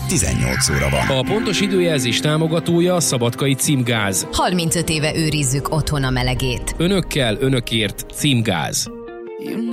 18 óra van. A pontos időjelzés támogatója a Szabadkai Címgáz. 35 éve őrizzük otthon a melegét. Önökkel, önökért Címgáz.